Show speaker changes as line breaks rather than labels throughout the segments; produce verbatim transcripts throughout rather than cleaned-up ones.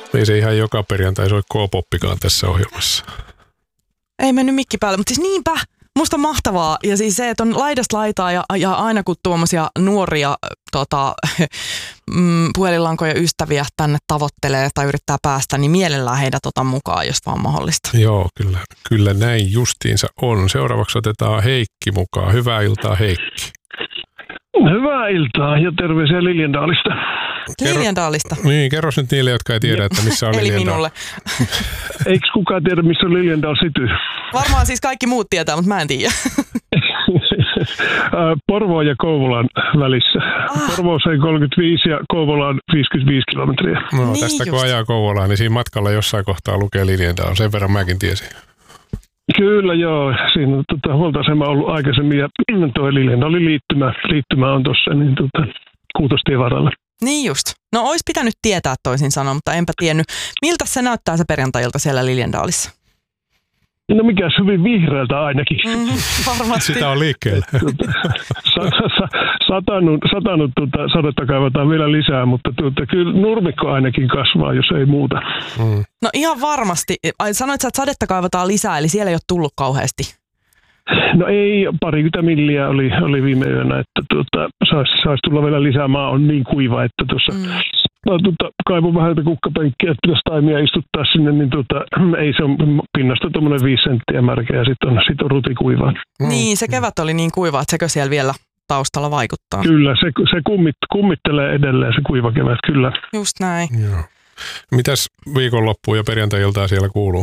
Ei se ihan joka perjantai soi K-poppikaan tässä ohjelmassa.
Ei mennyt mikki päälle, mutta siis niinpä. Musta on mahtavaa. Ja siis se, että on laidasta laitaa ja, ja aina kun tuommoisia nuoria tota, puhelinlankoja ystäviä tänne tavoittelee tai yrittää päästä, niin mielellään heidät otan mukaan, jos vaan mahdollista.
Joo, kyllä, kyllä näin justiinsa on. Seuraavaksi otetaan Heikki mukaan. Hyvää iltaa, Heikki.
Hyvää iltaa ja terveisiä Liljendaalista.
Liljendaalista?
Niin, kerros nyt niille, jotka ei tiedä, että missä on
Eli
Liljendaal.
minulle.
Eikö kukaan tiedä, missä on Liljendal City?
Varmaan siis kaikki muut tietää, mutta mä en tiedä.
Porvoon ja Kouvolan välissä. Ah. Porvoossa on kolmekymmentäviisi ja Kouvola on viisikymmentäviisi kilometriä.
No,
niin
tästä
just.
kun ajaa Kouvolaan, niin siinä matkalla jossain kohtaa lukee Liljendaal. Sen verran mäkin tiesin.
Kyllä joo, siinä on tota, huoltoasema ollut aikaisemmin ja tuo Liljendalin liittymä, liittymä on tuossa niin, tota, Kuutostien varalla.
Niin just. No olisi pitänyt tietää toisin sanoa, mutta enpä tiennyt. Miltä se näyttää se perjantai-ilta siellä Liljendaalissa?
No mikäs hyvin vihreältä ainakin.
Mm, varmasti.
Sitä on liikkeellä.
satanut satanut tuota, sadetta kaivataan vielä lisää, mutta tuota, kyllä nurmikko ainakin kasvaa, jos ei muuta.
Mm.
No ihan varmasti. Ai, sanoit sä, että sadetta kaivataan lisää, eli siellä ei ole tullut kauheasti.
No ei, parikymmentä milliä oli, oli viime yönä, että tuota, saisi sais tulla vielä lisää. Maa on niin kuiva, että tuossa mm. tuota, kaivun vähän kukkapenkkiä, että pitäisi taimia istuttaa sinne, niin tuota, ei se on pinnasta tuommoinen viisi senttiä märkä ja sitten on, sit on rutikuivaa.
Mm. Niin, se kevät oli niin kuiva, että sekö siellä vielä taustalla vaikuttaa?
Kyllä, se, se kummit, kummittelee edelleen se kuiva kevät, kyllä.
Just näin.
Joo. Mitäs viikonloppuun ja perjantai-iltaa siellä kuuluu?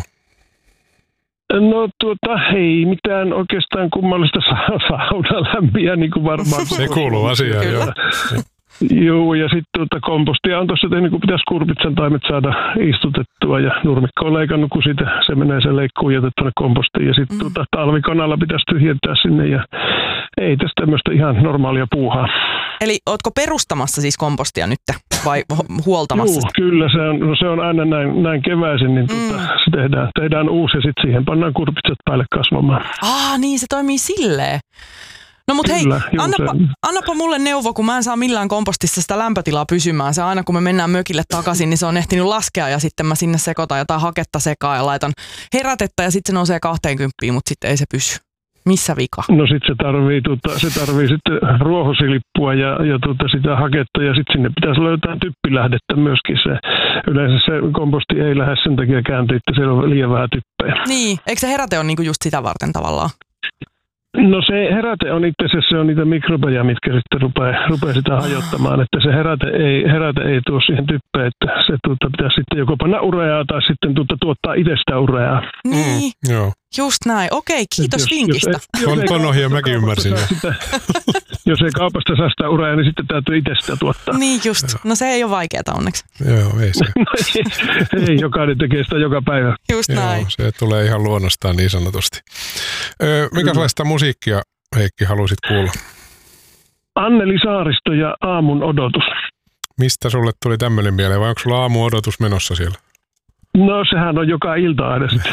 No tuota, ei mitään oikeastaan kummallista saunalämpiä, niin kuin varmaan.
Se kuuluu asiaan, joo.
Joo, ja sitten tuota, kompostia on tuossa tehnyt, kun pitäisi kurpitsan taimet saada istutettua, ja nurmikko on leikannut, kun siitä se menee se leikkuu jätetty tuonne kompostiin, ja sitten mm. tuota, talvikanalla pitäisi tyhjentää sinne, ja ei tästä tämmöistä ihan normaalia puuhaa.
Eli ootko perustamassa siis kompostia nyt, vai huoltamassa?
Joo, kyllä, se on, no se on aina näin, näin keväisin, niin tuota, mm. se tehdään, tehdään uusi, ja sitten siihen pannaan kurpitsat päälle kasvamaan.
Ah, niin se toimii silleen. No mut hei,
Kyllä,
annapa, annapa mulle neuvo, kun mä en saa millään kompostissa sitä lämpötilaa pysymään. Se aina kun me mennään mökille takaisin, niin se on ehtinyt laskea ja sitten mä sinne sekoitan jotain haketta sekaan ja laitan herätettä ja sitten se nousee kaksikymmentä, mutta sitten ei se pysy. Missä vika?
No sit se tarvii, tuota, se tarvii sitten ruohosilippua ja, ja tuota, sitä haketta ja sitten sinne pitäisi löytää typpilähdettä myöskin. Se, yleensä se komposti ei lähde sen takia kääntyä, että siellä on liian vähän typpejä.
Niin, eikö se heräte ole niinku just sitä varten tavallaan?
No se heräte on itse asiassa se on niitä mikrobeja, mitkä sitten rupeaa, rupeaa sitä hajottamaan, että se heräte ei, heräte ei tuo siihen typpeen, että se tuota, pitää sitten joko panna ureaa tai sitten tuota, tuottaa itsestä ureaa.
Niin,
mm, joo.
Just näin. Okei, kiitos
jos,
vinkistä.
Jos ei, jos
ton ohjeen mäkin ymmärsin.
Sitä, jos ei kaupasta saa sitä ureaa, niin sitten täytyy itse sitä tuottaa.
Niin just. No se ei ole vaikeaa onneksi.
Joo, ei se.
no, ei, ei, jokainen tekee sitä joka päivä.
Just näin.
Joo, se tulee ihan luonnostaan niin sanotusti. Öö, minkälaista musiikkia, Heikki, haluaisit kuulla?
Anneli Saaristo ja Aamun odotus.
Mistä sulle tuli tämmöinen mieleen, vai onko sulla aamun odotus menossa siellä?
No sehän on joka ilta aina sitten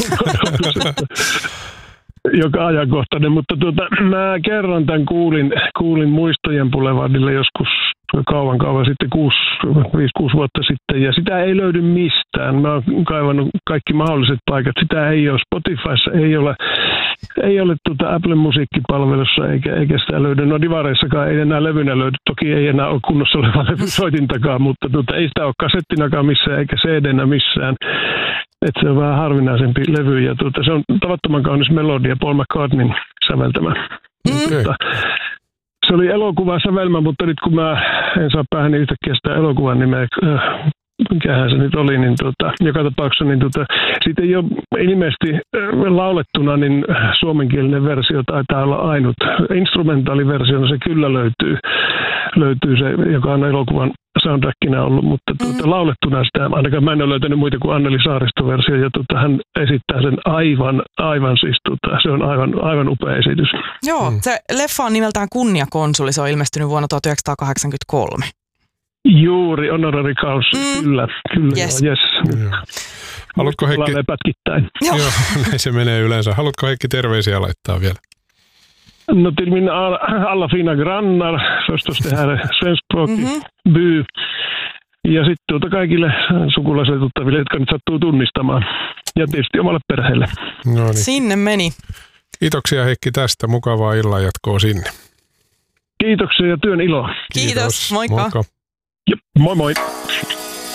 joka ajankohtainen, mutta tuota, mä kerran tämän kuulin, kuulin Muistojen Boulevardille joskus kauan kauan sitten, viisi kuusi vuotta sitten, ja sitä ei löydy mistään. Mä oon kaivannut kaikki mahdolliset paikat. Sitä ei ole Spotifyssa, ei ole, ei ole tuota Applen musiikkipalvelussa, eikä, eikä sitä löydy. No Divareissakaan ei enää levynä löydy. Toki ei enää ole kunnossa oleva levy soitintakaan, mutta tuota, ei sitä ole kasettinakaan missään, eikä C D:nä missään. Että se on vähän harvinaisempi levy, ja tuota, se on tavattoman kaunis melodia, Paul McCartneyn säveltämä.
Mm.
Tuota, se oli elokuvan sävelmä, mutta nyt kun mä en saa päähäni yhtäkkiä sitä elokuvan nimeä, äh, mikähän se nyt oli, niin tuota, joka tapauksessa niin tuota, siitä ei ole ilmeisesti äh, laulettuna, niin suomenkielinen versio taitaa olla ainut. Instrumentaaliversiona se kyllä löytyy, löytyy se, joka on elokuvan soundtrackina ollut, mutta tuota, mm-hmm. laulettuna sitä, ainakaan mä en ole löytänyt muita kuin Anneli Saaristo-versio, ja tuota, hän esittää sen aivan, aivan siis, tuota, se on aivan, aivan upea esitys.
Joo, mm. se leffa on nimeltään Kunniakonsuli, se on ilmestynyt vuonna tuhatyhdeksänsataakahdeksankymmentäkolme.
Juuri, honorary causa, mm. kyllä, kyllä,
yes.
Joo, yes.
Joo. Haluatko Heikki...
pätkittäin.
Joo. Joo, näin se menee yleensä. Haluatko Heikki terveisiä laittaa vielä?
No till mina alla fina grannar, förstås det här svenskspråkig mm-hmm. by. Ja sitten tuota kaikille sukulaisille tuttaville, jotka nyt sattuu tunnistamaan. Ja tietysti omalle perheelle.
No niin.
Sinne meni.
Kiitoksia Heikki tästä. Mukavaa illan jatkoa sinne.
Kiitoksia ja työn iloa.
Kiitos.
Kiitos.
Moikka.
Moikka.
Jep, moi moi.